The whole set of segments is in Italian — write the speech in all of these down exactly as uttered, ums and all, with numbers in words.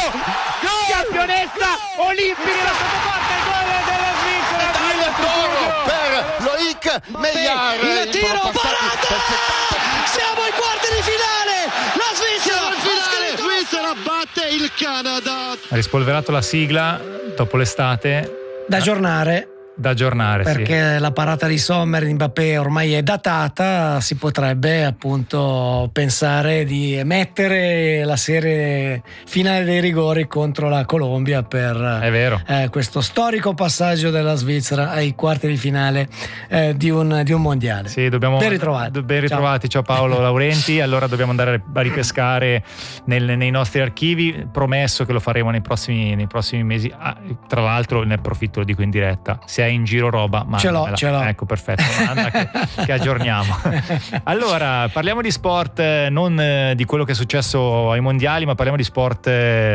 campionessa olimpica, parte il gol della Svizzera, il toro per Loic Meillard, il tiro parato, siamo ai quarti di finale, la Svizzera Svizzera batte il Canada. Ha rispolverato la sigla dopo l'estate, da aggiornare. Da aggiornare, perché sì. La parata di Sommer di Mbappé ormai è datata, si potrebbe appunto pensare di mettere la serie finale dei rigori contro la Colombia per è vero. Eh, questo storico passaggio della Svizzera ai quarti di finale eh, di, un, di un mondiale. Sì, dobbiamo, ben ritrovati. Ben ritrovati, ciao, ciao Paolo Laurenti. Allora dobbiamo andare a ripescare nel, nei nostri archivi, promesso che lo faremo nei prossimi, nei prossimi mesi. Ah, tra l'altro ne approfitto, lo dico in diretta, se hai in giro roba, ma ce l'ho, ce l'ho. Ecco, perfetto, manda che, che aggiorniamo. Allora parliamo di sport, non di quello che è successo ai mondiali, ma parliamo di sport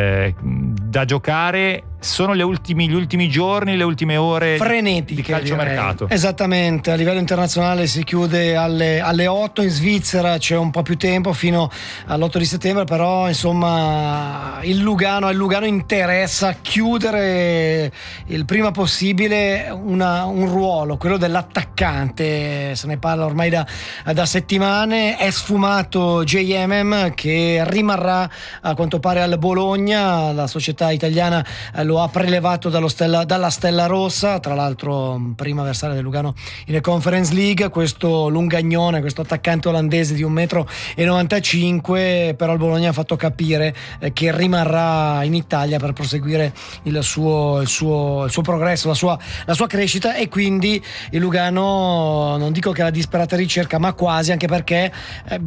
da giocare. Sono le ultimi, gli ultimi giorni, le ultime ore frenetiche di calciomercato. Esattamente, a livello internazionale si chiude alle, alle otto, in Svizzera c'è un po' più tempo fino all'otto di settembre, però insomma il Lugano, al Lugano interessa chiudere il prima possibile una, un ruolo, quello dell'attaccante. Se ne parla ormai da, da settimane. È sfumato J M M che rimarrà a quanto pare al Bologna, la società italiana lo ha prelevato dallo Stella, dalla Stella Rossa, tra l'altro prima avversario del Lugano in Conference League. Questo lungagnone, questo attaccante olandese di un metro e novantacinque, però il Bologna ha fatto capire eh, che rimarrà in Italia per proseguire il suo, il suo, il suo progresso, la sua, la sua crescita, e quindi il Lugano, non dico che è la disperata ricerca, ma quasi, anche perché eh,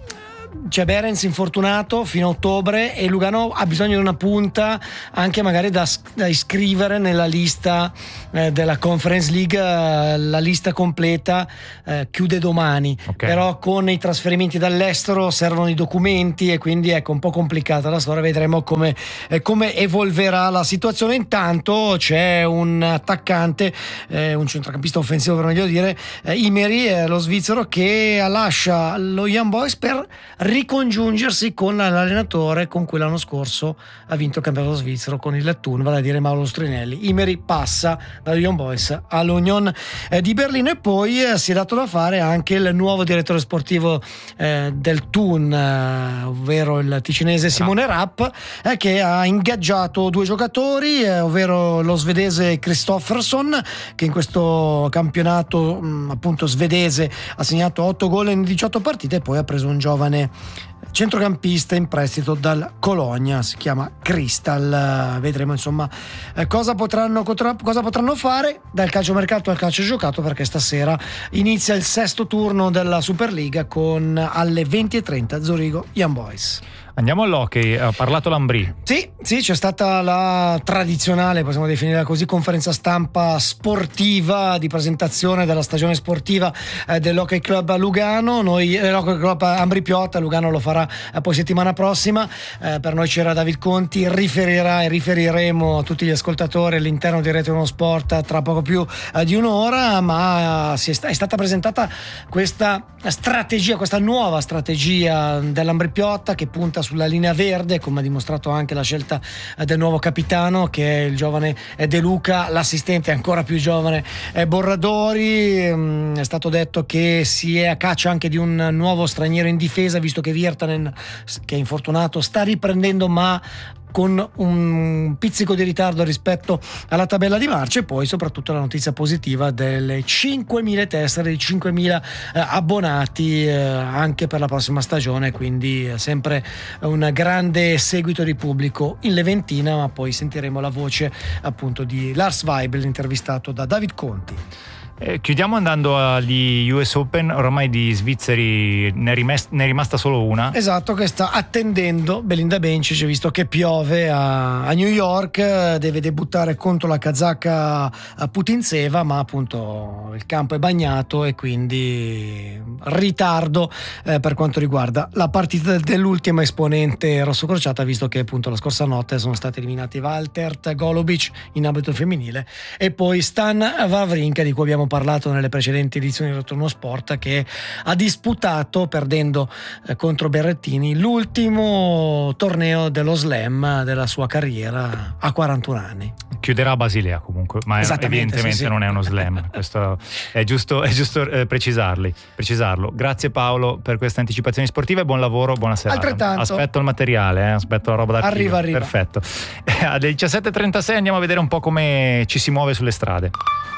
c'è Behrens infortunato fino a ottobre e Lugano ha bisogno di una punta anche magari da, da iscrivere nella lista eh, della Conference League. Eh, la lista completa eh, chiude domani, okay. Però con i trasferimenti dall'estero servono i documenti e quindi ecco un po' complicata la storia, vedremo come, eh, come evolverà la situazione. Intanto c'è un attaccante, eh, un centrocampista offensivo per meglio dire, eh, Imeri, eh, lo svizzero, che lascia lo Young Boys per ricongiungersi con l'allenatore con cui l'anno scorso ha vinto il campionato svizzero con il Thun, vale a dire Mauro Strinelli. Imeri passa dal Young Boys all'Union eh, di Berlino, e poi eh, si è dato da fare anche il nuovo direttore sportivo eh, del Thun, eh, ovvero il ticinese Simone Rapp, eh, che ha ingaggiato due giocatori, eh, ovvero lo svedese Kristoffersson, che in questo campionato mh, appunto svedese ha segnato otto gol in diciotto partite, e poi ha preso un giovane centrocampista in prestito dal Cologna, si chiama Crystal. Vedremo insomma eh, cosa potranno cosa potranno fare dal calciomercato al calcio giocato, perché stasera inizia il sesto turno della Superliga con alle venti e trenta Zurigo Young Boys. Andiamo all'hockey, ha parlato Lambrì. Sì, sì, c'è stata la tradizionale, possiamo definirla così, conferenza stampa sportiva di presentazione della stagione sportiva eh, dell'Hockey Club Lugano. Noi, eh, l'Hockey Club Ambri Piotta, Lugano lo farà eh, poi settimana prossima. Eh, per noi c'era David Conti, riferirà e riferiremo a tutti gli ascoltatori all'interno di Rete Uno Sport tra poco più eh, di un'ora, ma eh, si è, sta- è stata presentata questa strategia, questa nuova strategia dell'Ambri Piotta che punta sulla linea verde, come ha dimostrato anche la scelta del nuovo capitano, che è il giovane De Luca, l'assistente ancora più giovane è Borradori. È stato detto che si è a caccia anche di un nuovo straniero in difesa, visto che Virtanen, che è infortunato, sta riprendendo ma con un pizzico di ritardo rispetto alla tabella di marcia. E poi soprattutto la notizia positiva delle cinquemila tessere, di cinquemila eh, abbonati eh, anche per la prossima stagione, quindi eh, sempre un grande seguito di pubblico in Leventina. Ma poi sentiremo la voce appunto di Lars Weibel, intervistato da David Conti. Eh, chiudiamo andando agli U S Open. Ormai di svizzeri ne è, rimest- ne è rimasta solo una. Esatto, che sta attendendo Belinda Bencic, visto che piove a, a New York. Deve debuttare contro la kazaka Putintseva, ma appunto il campo è bagnato e quindi ritardo eh, per quanto riguarda la partita dell'ultima esponente rossocrociata, visto che appunto la scorsa notte sono stati eliminati Valtert Golubic in abito femminile e poi Stan Wawrinka, di cui abbiamo abbiamo parlato nelle precedenti edizioni di Retorno Sport, che ha disputato, perdendo eh, contro Berrettini, l'ultimo torneo dello slam della sua carriera a quarantuno anni. Chiuderà a Basilea comunque, ma evidentemente sì, sì. non è uno slam. Questo è giusto, è giusto eh, precisarli, precisarlo. Grazie Paolo per queste anticipazioni sportive, buon lavoro, buona serata. Altrettanto. Aspetto il materiale, eh, aspetto la roba d'archivio. Arriva, arriva. Perfetto. Alle diciassette e trentasei andiamo a vedere un po' come ci si muove sulle strade.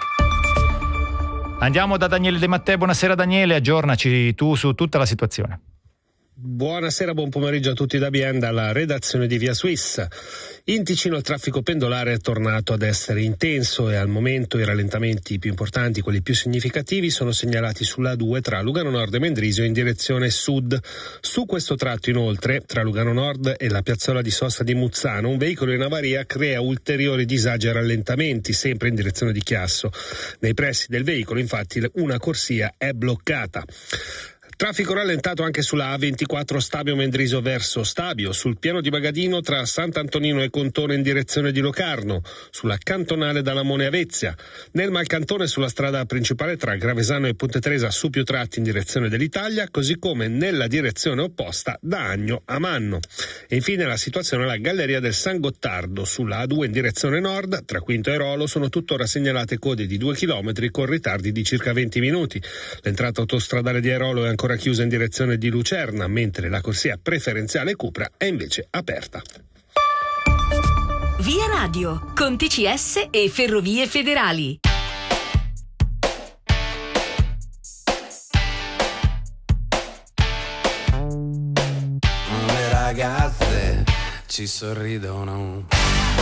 Andiamo da Daniele De Mattei. Buonasera Daniele, aggiornaci tu su tutta la situazione. Buonasera, buon pomeriggio a tutti da Bien, dalla redazione di Via Swiss. In Ticino il traffico pendolare è tornato ad essere intenso e al momento i rallentamenti più importanti, quelli più significativi, sono segnalati sulla A due tra Lugano Nord e Mendrisio in direzione sud. Su questo tratto inoltre, tra Lugano Nord e la piazzola di sosta di Muzzano, un veicolo in avaria crea ulteriori disagi e rallentamenti, sempre in direzione di Chiasso. Nei pressi del veicolo, infatti, una corsia è bloccata. Traffico rallentato anche sulla A ventiquattro Stabio Mendrisio verso Stabio, sul piano di Bagadino tra Sant'Antonino e Contone in direzione di Locarno, sulla cantonale da Lamone a Vezia, nel Malcantone sulla strada principale tra Gravesano e Ponte Tresa su più tratti in direzione dell'Italia, così come nella direzione opposta da Agno a Manno. E infine la situazione alla Galleria del San Gottardo, sulla A due in direzione nord, tra Quinto e Rolo sono tuttora segnalate code di due chilometri con ritardi di circa venti minuti. L'entrata autostradale di Airolo è ancora chiusa in direzione di Lucerna, mentre la corsia preferenziale Cupra è invece aperta. Via Radio, con T C S e Ferrovie Federali. Le ragazze ci sorridono